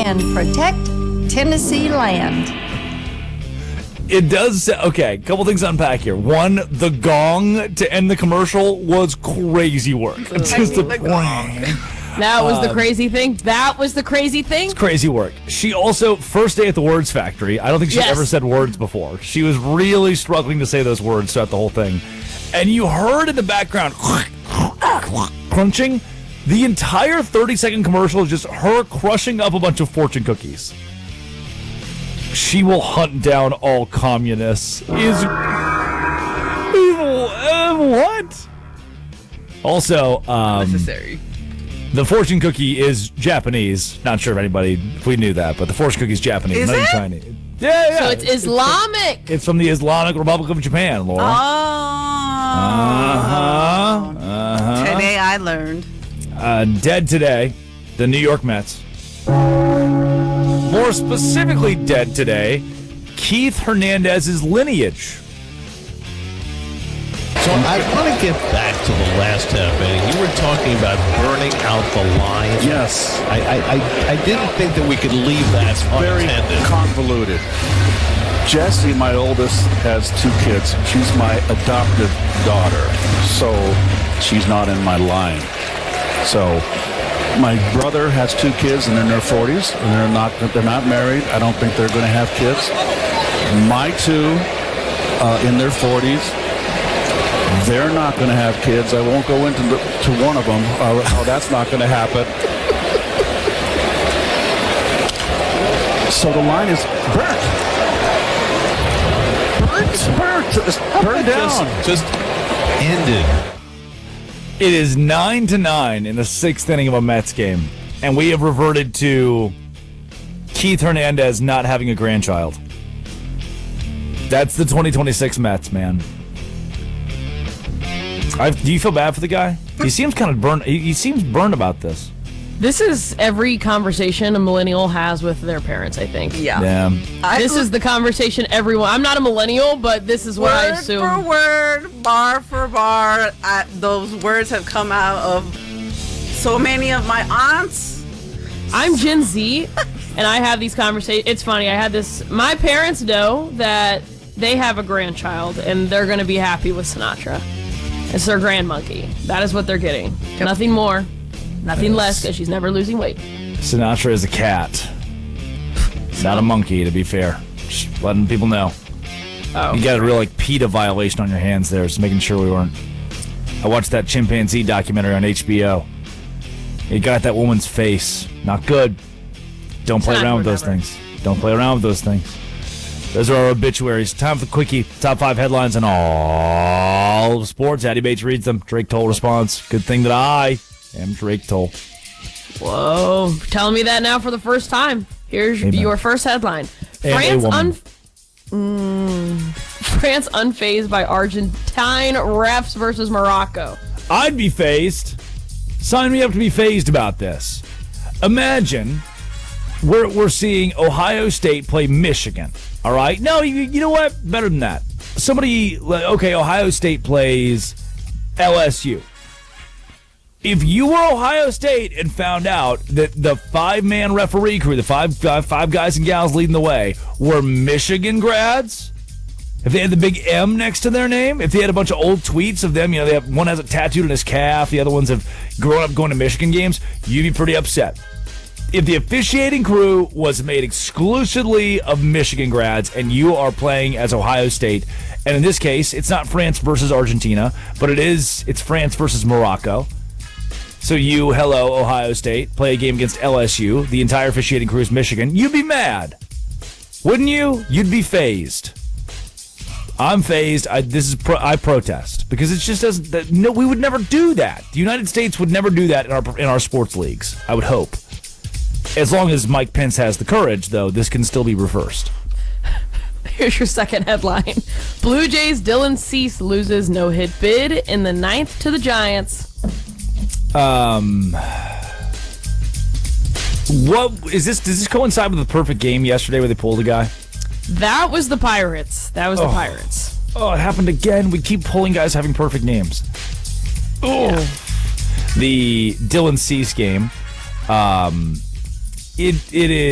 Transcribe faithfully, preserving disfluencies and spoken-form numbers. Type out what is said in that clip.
and protect Tennessee land. It does. Okay, a couple things to unpack here. One, the gong to end the commercial was crazy work. Just the gong. That was the Um, crazy thing. That was the crazy thing. It's crazy work. She also, first day at the Words Factory, I don't think she's Yes. ever said words before. She was really struggling to say those words throughout the whole thing. And you heard in the background crunching. The entire thirty-second commercial is just her crushing up a bunch of fortune cookies. She will hunt down all communists. Is uh, what? Also, um, Necessary. the fortune cookie is Japanese. Not sure if anybody if we knew that, but the fortune cookie is Japanese, Is not even it? Chinese. Yeah, yeah. So it's Islamic. It's from the Islamic Republic of Japan, Laura. Oh. Uh-huh. Uh-huh. Today I learned. Uh, dead today, the New York Mets. More specifically dead today, Keith Hernandez's lineage. So I want to get back to the last half inning. You were talking about burning out the line. Yes. I I, I, I didn't think that we could leave that Very unattended. convoluted. Jessie, my oldest, has two kids. She's my adopted daughter, so she's not in my line. So my brother has two kids, and they're in their forties, and they're not they're not married. I don't think they're going to have kids. My two, uh, in their forties, they're not going to have kids. I won't go into the, to one of them. Uh, how that's not going to happen. So the line is burnt. It's burnt. It's burned down. Just, just ended. It is nine to nine in the sixth inning of a Mets game, and we have reverted to Keith Hernandez not having a grandchild. That's the twenty twenty-six Mets, man. I've, do you feel bad for the guy? He seems kind of burned. He, he seems burned about this. This is every conversation a millennial has with their parents, I think. Yeah. Yeah. I, This is the conversation everyone. I'm not a millennial, but this is what I word assume. for word, bar for bar. I, those words have come out of so many of my aunts. I'm Gen Z, and I have these conversations. It's funny. I had this. My parents know that they have a grandchild, and they're going to be happy with Sinatra. It's their grand monkey. That is what they're getting. Nothing more, nothing Yes. less, because she's never losing weight. Sinatra is a cat, not a monkey. To be fair, just letting people know. Oh. You got a real like PETA violation on your hands there, just making sure we weren't. I watched that chimpanzee documentary on H B O. You got that woman's face. Not good. Don't play Time around with or those never. things. Don't play around with those things. Those are our obituaries. Time for the quickie. Top five headlines in all of sports. Addy Bates reads them. Drake Toll responds. Good thing that I am Drake Toll. Whoa. Telling me that now for the first time. Here's Amen. your first headline. And a France woman. un- Mm, France unfazed by Argentine refs versus Morocco. I'd be phased. Sign me up to be phased about this. Imagine we're, we're seeing Ohio State play Michigan. All right? No, you, you know what? Better than that. Somebody, okay, Ohio State plays L S U. If you were Ohio State and found out that the five-man referee crew, the five, five five guys and gals leading the way, were Michigan grads, if they had the big M next to their name, if they had a bunch of old tweets of them, you know, they have one has it tattooed on his calf, the other ones have grown up going to Michigan games, you'd be pretty upset. If the officiating crew was made exclusively of Michigan grads and you are playing as Ohio State, and in this case, it's not France versus Argentina, but it is, it's France versus Morocco. So you, hello, Ohio State, play a game against L S U. The entire officiating crew is Michigan. You'd be mad. Wouldn't you? You'd be phased. I'm phased. I, this is pro, I protest because it just doesn't. That, no, we would never do that. The United States would never do that in our in our sports leagues. I would hope. As long as Mike Pence has the courage, though, this can still be reversed. Here's your second headline. Blue Jays' Dylan Cease loses no-hit bid in the ninth to the Giants. Um, what is this? Does this coincide with the perfect game yesterday where they pulled a guy? That was the Pirates. That was the Oh. Pirates. Oh, it happened again. We keep pulling guys having perfect names. Oh, the Dylan Cease game. Um, it it is.